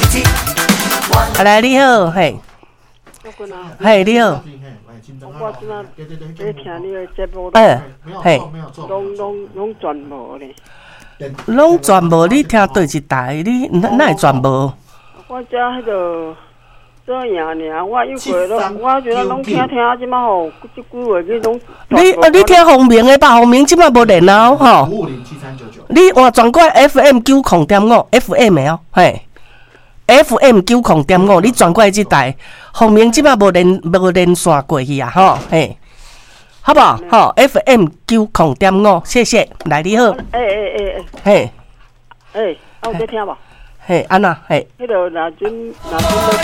来，你好，嘿，嘿，你好， 我今仔在听你的节目， 嘿， 拢全无咧。 拢全无，你听对一台，你哪会全无？ 我遮迄个这样尔，我有过拢，我觉得拢听，即摆吼，即几月去拢。 你听洪明的吧，洪明即摆无电脑吼。你换全国 FM 90.5 FM 的哦，嘿。FM 90.5，你转过来这台，后面即摆无连线过去啊，吼，嘿，好不好？吼 ，FM 90.5，谢谢，来你好。嘿， 我在听无？ 嘿，安那，嘿。 迄个若准